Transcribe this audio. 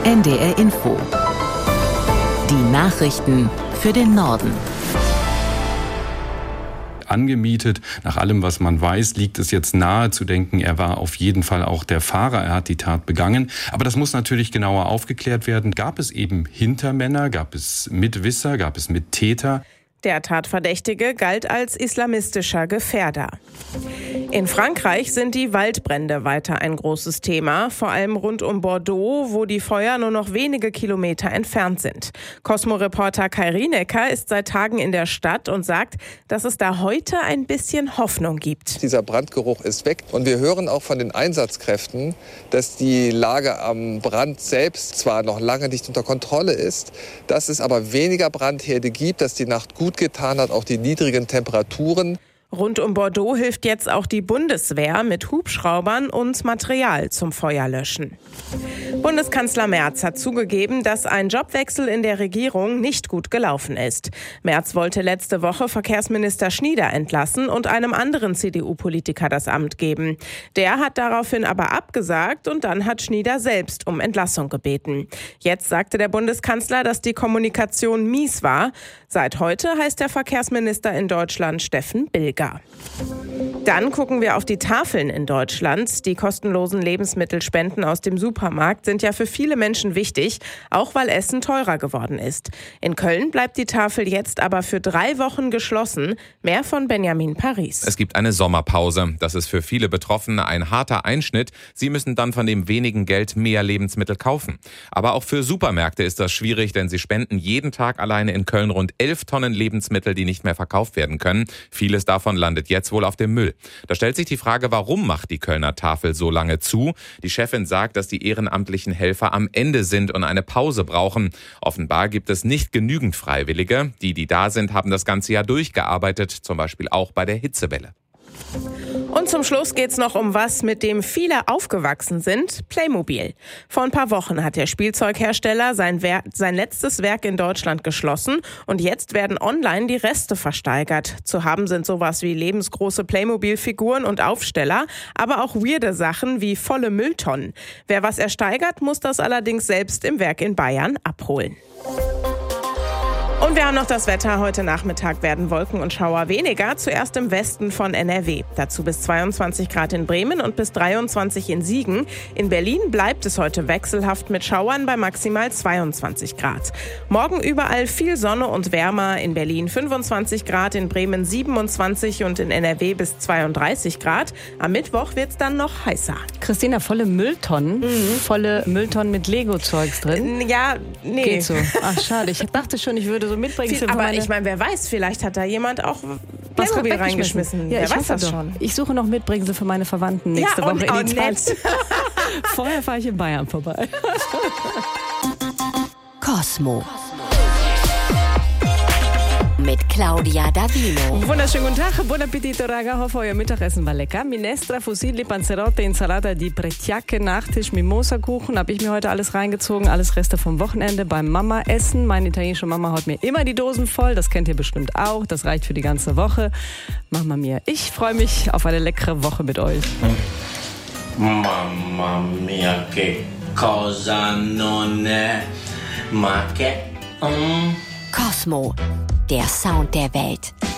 NDR Info. Die Nachrichten für den Norden. Angemietet. Nach allem, was man weiß, liegt es jetzt nahe zu denken, er war auf jeden Fall auch der Fahrer. Er hat die Tat begangen. Aber das muss natürlich genauer aufgeklärt werden. Gab es eben Hintermänner? Gab es Mitwisser? Gab es Mittäter? Der Tatverdächtige galt als islamistischer Gefährder. In Frankreich sind die Waldbrände weiter ein großes Thema, vor allem rund um Bordeaux, wo die Feuer nur noch wenige Kilometer entfernt sind. Cosmo-Reporter Kai Rienecker ist seit Tagen in der Stadt und sagt, dass es da heute ein bisschen Hoffnung gibt. Dieser Brandgeruch ist weg und wir hören auch von den Einsatzkräften, dass die Lage am Brand selbst zwar noch lange nicht unter Kontrolle ist, dass es aber weniger Brandherde gibt, dass die Nacht gut getan hat, auch die niedrigen Temperaturen. Rund um Bordeaux hilft jetzt auch die Bundeswehr mit Hubschraubern und Material zum Feuerlöschen. Bundeskanzler Merz hat zugegeben, dass ein Jobwechsel in der Regierung nicht gut gelaufen ist. Merz wollte letzte Woche Verkehrsminister Schnieder entlassen und einem anderen CDU-Politiker das Amt geben. Der hat daraufhin aber abgesagt und dann hat Schnieder selbst um Entlassung gebeten. Jetzt sagte der Bundeskanzler, dass die Kommunikation mies war. Seit heute heißt der Verkehrsminister in Deutschland Steffen Bilger. Dann gucken wir auf die Tafeln in Deutschland. Die kostenlosen Lebensmittelspenden aus dem Supermarkt sind ja für viele Menschen wichtig, auch weil Essen teurer geworden ist. In Köln bleibt die Tafel jetzt aber für 3 Wochen geschlossen. Mehr von Benjamin Paris. Es gibt eine Sommerpause. Das ist für viele Betroffene ein harter Einschnitt. Sie müssen dann von dem wenigen Geld mehr Lebensmittel kaufen. Aber auch für Supermärkte ist das schwierig, denn sie spenden jeden Tag alleine in Köln rund 11 Tonnen Lebensmittel, die nicht mehr verkauft werden können. Vieles davon landet jetzt wohl auf dem Müll. Da stellt sich die Frage, warum macht die Kölner Tafel so lange zu? Die Chefin sagt, dass die ehrenamtlichen Helfer am Ende sind und eine Pause brauchen. Offenbar gibt es nicht genügend Freiwillige. Die da sind, haben das ganze Jahr durchgearbeitet, zum Beispiel auch bei der Hitzewelle. Und zum Schluss geht's noch um was, mit dem viele aufgewachsen sind: Playmobil. Vor ein paar Wochen hat der Spielzeughersteller sein letztes Werk in Deutschland geschlossen und jetzt werden online die Reste versteigert. Zu haben sind sowas wie lebensgroße Playmobil-Figuren und Aufsteller, aber auch weirde Sachen wie volle Mülltonnen. Wer was ersteigert, muss das allerdings selbst im Werk in Bayern abholen. Und wir haben noch das Wetter. Heute Nachmittag werden Wolken und Schauer weniger, zuerst im Westen von NRW. Dazu bis 22 Grad in Bremen und bis 23 in Siegen. In Berlin bleibt es heute wechselhaft mit Schauern bei maximal 22 Grad. Morgen überall viel Sonne und wärmer. In Berlin 25 Grad, in Bremen 27 und in NRW bis 32 Grad. Am Mittwoch wird es dann noch heißer. Christina, volle Mülltonnen? Volle Mülltonnen mit Lego-Zeugs drin? Ja, nee. Geht so. Ach, schade. Ich dachte schon, ich würde so mitbringen. Aber ich meine, wer weiß, vielleicht hat da jemand auch Playmobil reingeschmissen. Ja, wer weiß das schon. Ich suche noch Mitbringsel für meine Verwandten nächste Woche in Italien. Vorher fahre ich in Bayern vorbei. Cosmo. Mit Claudia Davino. Wunderschönen guten Tag, buon appetito raga, hoffe euer Mittagessen war lecker. Minestra, Fusilli, Panzerotte, Insalata di Pretjacke, Nachtisch, Mimosa-Kuchen, habe ich mir heute alles reingezogen, alles Reste vom Wochenende beim Mama-Essen. Meine italienische Mama haut mir immer die Dosen voll, das kennt ihr bestimmt auch, das reicht für die ganze Woche. Mama mia, ich freue mich auf eine leckere Woche mit euch. Mamma mia, che cosa non è, ma che... Cosmo, der Sound der Welt.